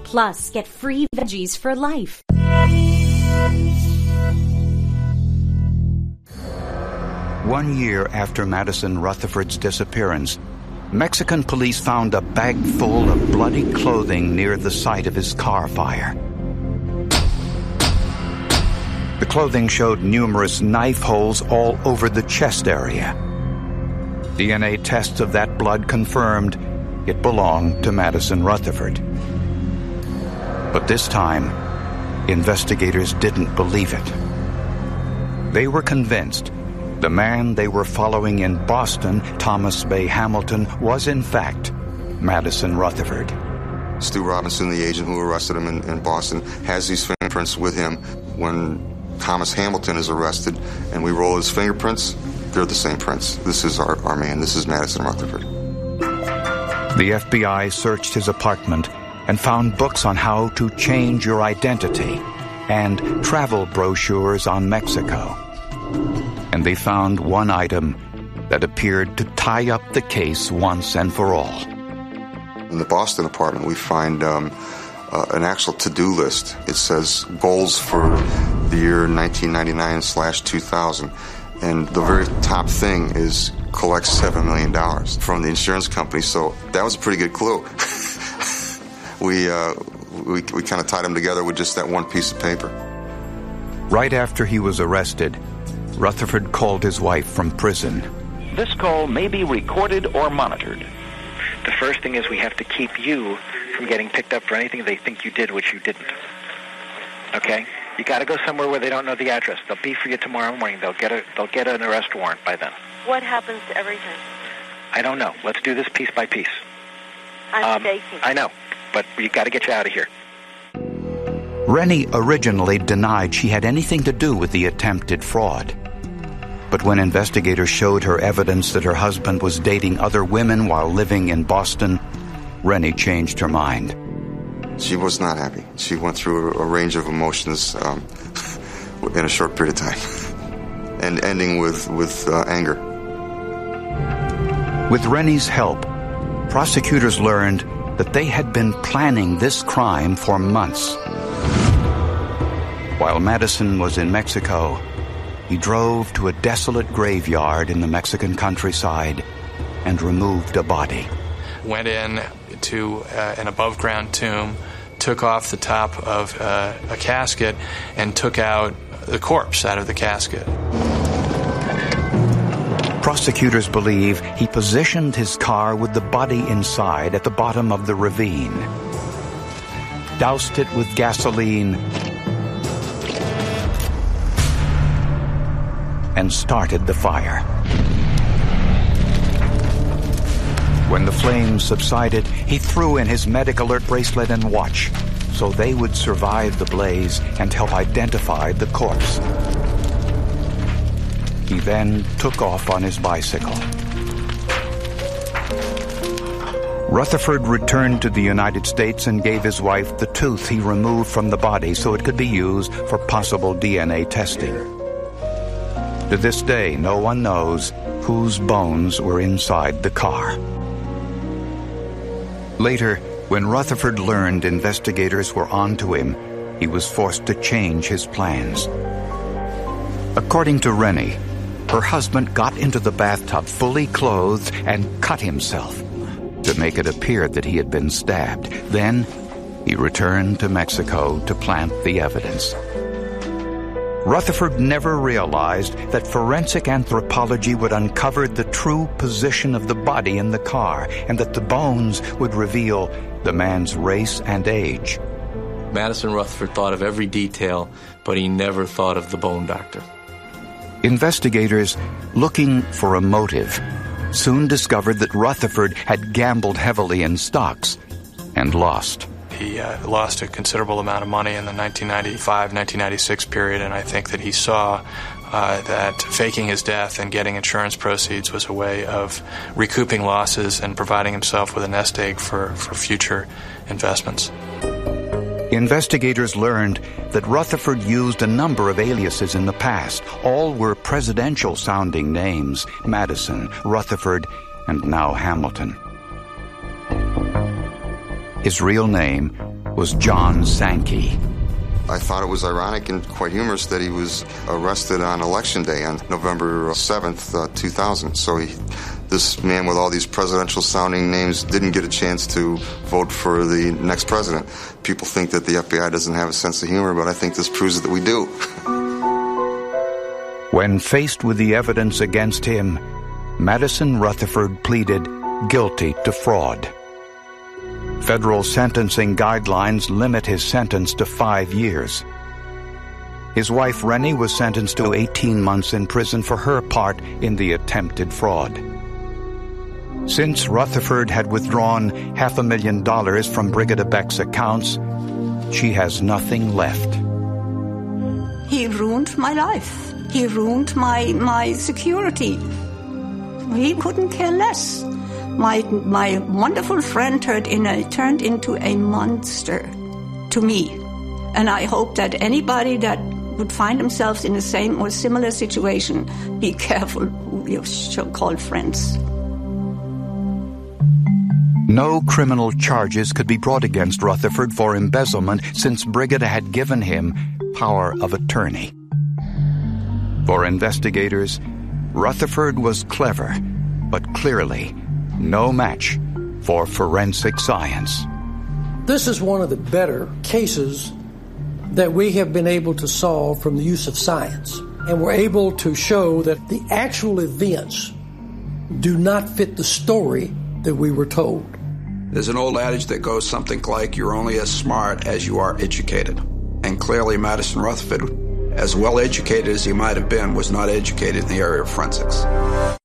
Plus, get free veggies for life. One year after Madison Rutherford's disappearance, Mexican police found a bag full of bloody clothing near the site of his car fire. The clothing showed numerous knife holes all over the chest area. DNA tests of that blood confirmed it belonged to Madison Rutherford. But this time, investigators didn't believe it. They were convinced the man they were following in Boston, Thomas Bay Hamilton, was in fact Madison Rutherford. Stu Robinson, the agent who arrested him in Boston, has these fingerprints with him. When Thomas Hamilton is arrested and we roll his fingerprints, they're the same prints. This is our man. This is Madison Rutherford. The FBI searched his apartment and found books on how to change your identity and travel brochures on Mexico. And they found one item that appeared to tie up the case once and for all. In the Boston apartment, we find an actual to-do list. It says goals for the year 1999/2000. And the very top thing is collect $7 million from the insurance company. So that was a pretty good clue. We kind of tied them together with just that one piece of paper. Right after he was arrested, Rutherford called his wife from prison. This call may be recorded or monitored. The first thing is we have to keep you from getting picked up for anything they think you did which you didn't. Okay? You got to go somewhere where they don't know the address. They'll be for you tomorrow morning. They'll get an arrest warrant by then. What happens to everything? I don't know. Let's do this piece by piece. I'm shaking. I know, but we got to get you out of here. Rennie originally denied she had anything to do with the attempted fraud. But when investigators showed her evidence that her husband was dating other women while living in Boston, Rennie changed her mind. She was not happy. She went through a range of emotions in a short period of time, and ending with anger. With Rennie's help, prosecutors learned that they had been planning this crime for months. While Madison was in Mexico, he drove to a desolate graveyard in the Mexican countryside and removed a body. Went in to an above-ground tomb, took off the top of a casket, and took out the corpse out of the casket. Prosecutors believe he positioned his car with the body inside at the bottom of the ravine, doused it with gasoline, and started the fire. When the flames subsided, he threw in his medic alert bracelet and watch so they would survive the blaze and help identify the corpse. He then took off on his bicycle. Rutherford returned to the United States and gave his wife the tooth he removed from the body so it could be used for possible DNA testing. To this day, no one knows whose bones were inside the car. Later, when Rutherford learned investigators were onto him, he was forced to change his plans. According to Rennie, her husband got into the bathtub fully clothed and cut himself to make it appear that he had been stabbed. Then, he returned to Mexico to plant the evidence. Rutherford never realized that forensic anthropology would uncover the true position of the body in the car and that the bones would reveal the man's race and age. Madison Rutherford thought of every detail, but he never thought of the bone doctor. Investigators, looking for a motive, soon discovered that Rutherford had gambled heavily in stocks and lost. He lost a considerable amount of money in the 1995-1996 period, and I think that he saw that faking his death and getting insurance proceeds was a way of recouping losses and providing himself with a nest egg for future investments. Investigators learned that Rutherford used a number of aliases in the past. All were presidential-sounding names: Madison, Rutherford, and now Hamilton. His real name was John Sankey. I thought it was ironic and quite humorous that he was arrested on Election Day on November 7th, 2000. So this man with all these presidential-sounding names didn't get a chance to vote for the next president. People think that the FBI doesn't have a sense of humor, but I think this proves that we do. When faced with the evidence against him, Madison Rutherford pleaded guilty to fraud. Federal sentencing guidelines limit his sentence to 5 years. His wife Rennie was sentenced to 18 months in prison for her part in the attempted fraud. Since Rutherford had withdrawn $500,000 from Brigida Beck's accounts, she has nothing left. He ruined my life. He ruined my security. He couldn't care less. My wonderful friend turned into a monster to me. And I hope that anybody that would find themselves in the same or similar situation, be careful who you so-called friends. No criminal charges could be brought against Rutherford for embezzlement since Brigida had given him power of attorney. For investigators, Rutherford was clever, but clearly no match for forensic science. This is one of the better cases that we have been able to solve from the use of science. And we're able to show that the actual events do not fit the story that we were told. There's an old adage that goes something like, you're only as smart as you are educated. And clearly Madison Rutherford, as well educated as he might have been, was not educated in the area of forensics.